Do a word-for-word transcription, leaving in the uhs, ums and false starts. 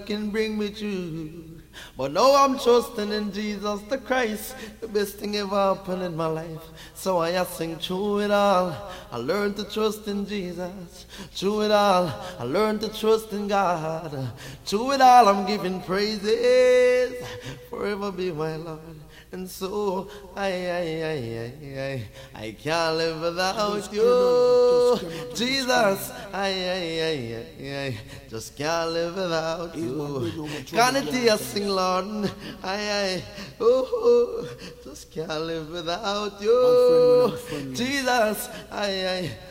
can bring me through. But now I'm trusting in Jesus the Christ, the best thing ever happened in my life. So I sing through it all. I learned to trust in Jesus. Through it all, I learned to trust in God. Through it all, I'm giving praises. Forever be my Lord. And so I, I, I, I, I, I can't live without you, Jesus. I, I, I, I, I just can't live without you. Can't it hear sing, Lord? I, I, oh, oh, just can't live without you, Jesus. I, I.